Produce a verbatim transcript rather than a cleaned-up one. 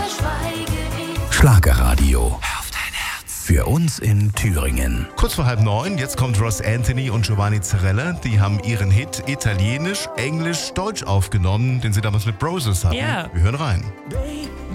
Schlagerradio. Für uns in Thüringen. Kurz vor halb neun, jetzt kommt Ross Anthony und Giovanni Zarella. Die haben ihren Hit Italienisch, Englisch, Deutsch aufgenommen, den sie damals mit Broses hatten. Ja. Wir hören rein.